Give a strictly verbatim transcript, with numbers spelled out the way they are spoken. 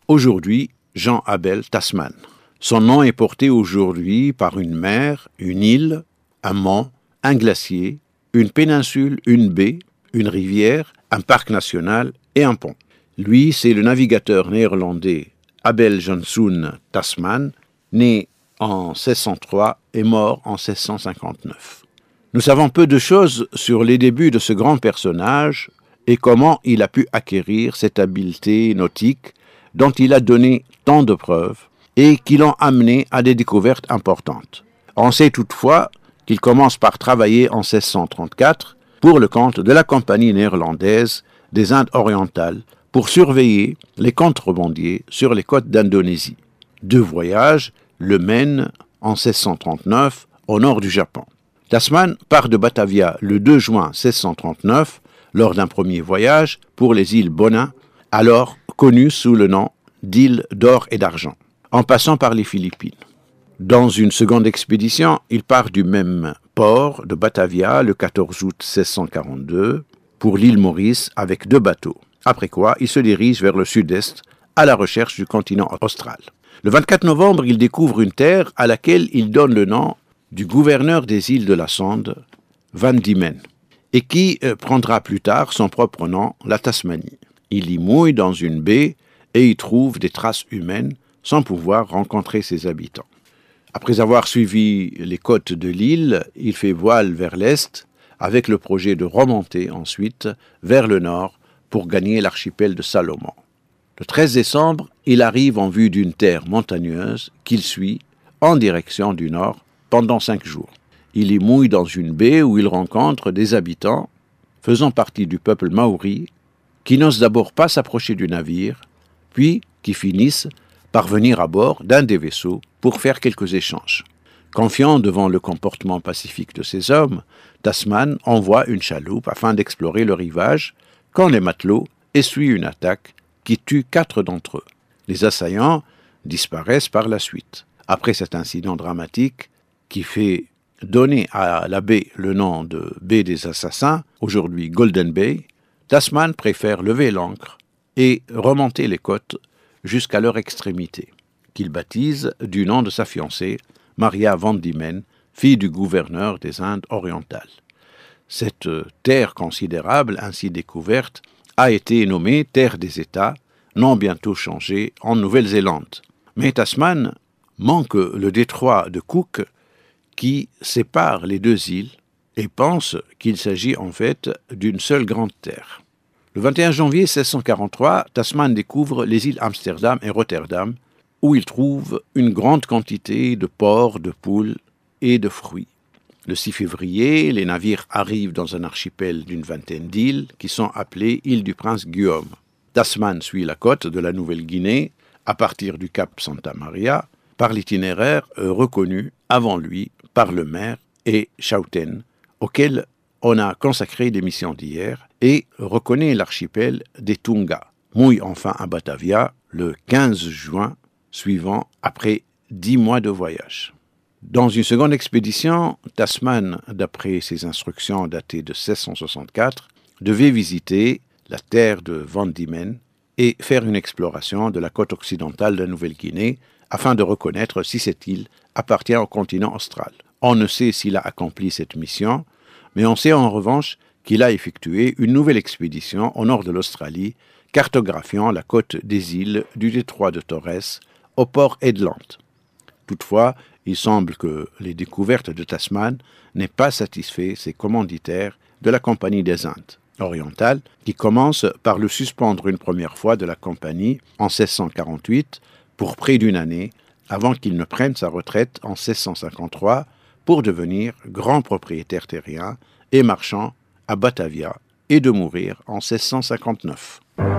aujourd'hui Jean Abel Tasman. Son nom est porté aujourd'hui par une mer, une île, un mont, un glacier, une péninsule, une baie, une rivière, un parc national et un pont. Lui, c'est le navigateur néerlandais Abel Janszoon Tasman, né en seize cent trois et mort en seize cent cinquante-neuf. Nous savons peu de choses sur les débuts de ce grand personnage et comment il a pu acquérir cette habileté nautique dont il a donné tant de preuves et qui l'ont amené à des découvertes importantes. On sait toutefois qu'il commence par travailler en seize cent trente-quatre pour le compte de la Compagnie néerlandaise des Indes orientales pour surveiller les contrebandiers sur les côtes d'Indonésie. Deux voyages le mènent en seize cent trente-neuf au nord du Japon. Tasman part de Batavia le deux juin seize cent trente-neuf lors d'un premier voyage pour les îles Bonin, alors connues sous le nom d'îles d'or et d'argent, en passant par les Philippines. Dans une seconde expédition, il part du même port de Batavia le quatorze août seize cent quarante-deux pour l'île Maurice avec deux bateaux, après quoi il se dirige vers le sud-est à la recherche du continent austral. Le vingt-quatre novembre, il découvre une terre à laquelle il donne le nom du gouverneur des îles de la Sonde, Van Diemen, et qui euh, prendra plus tard son propre nom, la Tasmanie. Il y mouille dans une baie et y trouve des traces humaines sans pouvoir rencontrer ses habitants. Après avoir suivi les côtes de l'île, il fait voile vers l'est avec le projet de remonter ensuite vers le nord pour gagner l'archipel de Salomon. Le treize décembre, il arrive en vue d'une terre montagneuse qu'il suit en direction du nord pendant cinq jours. Il y mouille dans une baie où il rencontre des habitants faisant partie du peuple maori qui n'osent d'abord pas s'approcher du navire, puis qui finissent par venir à bord d'un des vaisseaux pour faire quelques échanges. Confiant devant le comportement pacifique de ces hommes, Tasman envoie une chaloupe afin d'explorer le rivage quand les matelots essuient une attaque qui tue quatre d'entre eux. Les assaillants disparaissent par la suite. Après cet incident dramatique qui fait donner à la baie le nom de baie des assassins, aujourd'hui Golden Bay, Tasman préfère lever l'ancre et remonter les côtes jusqu'à leur extrémité, qu'il baptise du nom de sa fiancée, Maria Van Diemen, fille du gouverneur des Indes orientales. Cette terre considérable, ainsi découverte, a été nommée Terre des États, nom bientôt changé en Nouvelle-Zélande. Mais Tasman manque le détroit de Cook qui sépare les deux îles et pense qu'il s'agit en fait d'une seule grande terre. Le vingt et un janvier seize cent quarante-trois, Tasman découvre les îles Amsterdam et Rotterdam, où il trouve une grande quantité de porcs, de poules et de fruits. Le six février, les navires arrivent dans un archipel d'une vingtaine d'îles qui sont appelées îles du prince Guillaume. Tasman suit la côte de la Nouvelle-Guinée à partir du cap Santa Maria par l'itinéraire reconnu avant lui par le maire et Schouten, auquel on a consacré l'émission d'hier, et reconnaît l'archipel des Tonga. Mouille enfin à Batavia le quinze juin suivant après dix mois de voyage. Dans une seconde expédition, Tasman, d'après ses instructions datées de seize cent soixante-quatre, devait visiter la terre de Van Diemen et faire une exploration de la côte occidentale de la Nouvelle-Guinée afin de reconnaître si cette île appartient au continent austral. On ne sait s'il a accompli cette mission, mais on sait en revanche qu'il a effectué une nouvelle expédition au nord de l'Australie, cartographiant la côte des îles du détroit de Torres au port Hedland. Toutefois, il semble que les découvertes de Tasman n'aient pas satisfait ses commanditaires de la Compagnie des Indes orientales, qui commence par le suspendre une première fois de la Compagnie en seize cent quarante-huit pour près d'une année, avant qu'il ne prenne sa retraite en seize cent cinquante-trois pour devenir grand propriétaire terrien et marchand à Batavia et de mourir en seize cent cinquante-neuf.